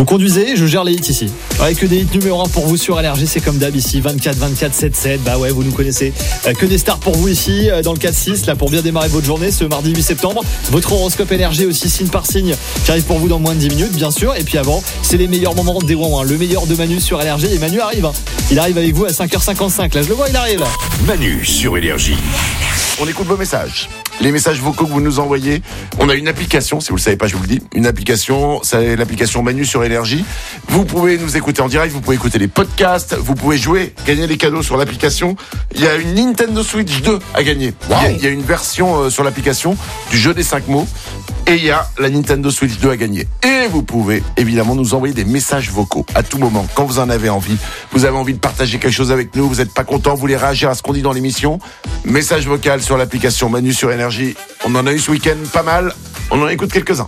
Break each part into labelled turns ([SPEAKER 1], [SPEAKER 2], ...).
[SPEAKER 1] Vous conduisez, je gère les hits ici. Ouais, que des hits numéro 1 pour vous sur LRG, c'est comme d'hab ici, 24, 24, 7, 7. Bah ouais, vous nous connaissez. Que des stars pour vous ici, dans le 4-6, là pour bien démarrer votre journée ce mardi 8 septembre. Votre horoscope LRG aussi, signe par signe, qui arrive pour vous dans moins de 10 minutes, bien sûr. Et puis avant, c'est les meilleurs moments des Rouen, le meilleur de Manu sur LRG. Et Manu arrive. Il arrive avec vous à 5h55. Là, je le vois, il arrive.
[SPEAKER 2] Manu sur Énergie. On écoute vos messages. Les messages vocaux que vous nous envoyez. On a une application, si vous le savez pas, je vous le dis. Une application, c'est l'application Manu sur Énergie. Vous pouvez nous écouter en direct, vous pouvez écouter les podcasts, vous pouvez jouer, gagner des cadeaux sur l'application. Il y a une Nintendo Switch 2 à gagner. Wow. Il y a une version sur l'application du jeu des 5 mots. Et il y a la Nintendo Switch 2 à gagner. Et vous pouvez évidemment nous envoyer des messages vocaux à tout moment, quand vous en avez envie. Vous avez envie de partager quelque chose avec nous, vous n'êtes pas content, vous voulez réagir à ce qu'on dit dans l'émission. Message vocal sur l'application Manu sur Énergie. On en a eu ce week-end pas mal, on en écoute quelques-uns.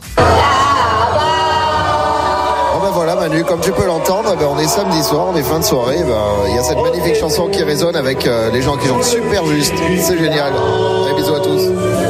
[SPEAKER 3] Voilà Manu, comme tu peux l'entendre, on est samedi soir, on est fin de soirée, il y a cette magnifique chanson qui résonne avec les gens qui chantent super juste, c'est génial. Allez, bisous à tous.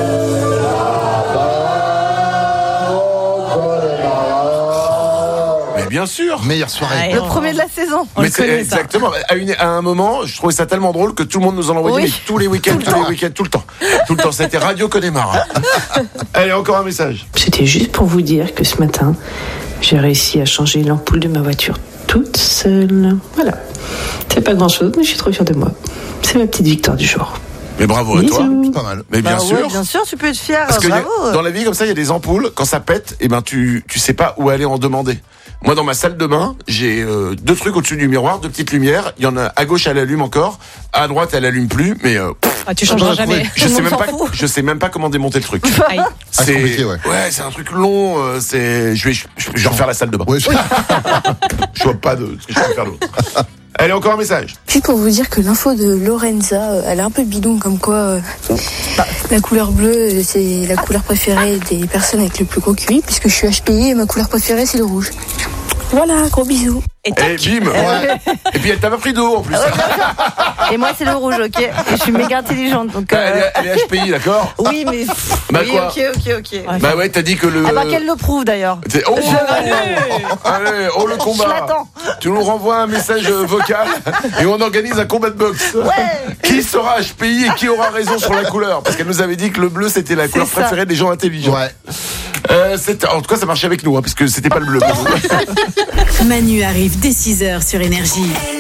[SPEAKER 2] Mais bien sûr,
[SPEAKER 4] meilleure soirée.
[SPEAKER 5] Le premier de la saison.
[SPEAKER 2] Mais c'est exactement. À un moment, je trouvais ça tellement drôle que tout le monde nous en envoyait, mais tous les week-ends, tout le temps. C'était Radio Connemara. Allez, encore un message.
[SPEAKER 6] C'était juste pour vous dire que ce matin, j'ai réussi à changer l'ampoule de ma voiture toute seule. Voilà. C'est pas grand-chose, mais je suis trop fière de moi. C'est ma petite victoire du jour.
[SPEAKER 2] Mais bravo à toi.
[SPEAKER 4] C'est pas mal.
[SPEAKER 2] Mais bien sûr.
[SPEAKER 5] Ouais, bien sûr, tu peux être fier.
[SPEAKER 2] Parce que
[SPEAKER 5] bravo.
[SPEAKER 2] dans la vie comme ça, il y a des ampoules. Quand ça pète, tu sais pas où aller en demander. Moi, dans ma salle de bain, j'ai 2 trucs au-dessus du miroir, 2 petites lumières. Il y en a à gauche, elle allume encore. À droite, elle allume plus. Mais
[SPEAKER 5] tu changeras jamais.
[SPEAKER 2] Je sais même pas comment démonter le truc.
[SPEAKER 4] C'est compliqué, ouais.
[SPEAKER 2] Ouais, c'est un truc long. Je vais refaire la salle de bain.
[SPEAKER 4] Ouais,
[SPEAKER 2] Je vois pas de ce que je peux faire d'autre. Allez, encore un message.
[SPEAKER 7] Juste pour vous dire que l'info de Lorenza, elle est un peu bidon, comme quoi la couleur bleue, c'est la couleur préférée des personnes avec le plus gros QI, puisque je suis HPI et ma couleur préférée, c'est le rouge. Voilà, gros bisous.
[SPEAKER 5] Et
[SPEAKER 2] bim. Ouais. Et puis elle t'a pas pris d'eau en plus.
[SPEAKER 5] Et moi c'est le rouge, ok. Et je suis méga intelligente, donc.
[SPEAKER 2] Elle est HPI, d'accord.
[SPEAKER 5] Oui, mais.
[SPEAKER 2] Bah
[SPEAKER 5] oui,
[SPEAKER 2] quoi.
[SPEAKER 5] Ok.
[SPEAKER 2] Bah ouais, t'as dit que le.
[SPEAKER 5] Ah bah qu'elle le prouve d'ailleurs.
[SPEAKER 2] Allez, le combat.
[SPEAKER 5] Je l'attends.
[SPEAKER 2] Tu nous renvoies un message vocal et on organise un combat de boxe.
[SPEAKER 5] Ouais.
[SPEAKER 2] Qui sera HPI et qui aura raison sur la couleur? Parce qu'elle nous avait dit que le bleu c'était la couleur préférée des gens intelligents. Ouais. En tout cas, ça marchait avec nous, parce que c'était pas le bleu.
[SPEAKER 8] Manu arrive dès 6h sur Énergie.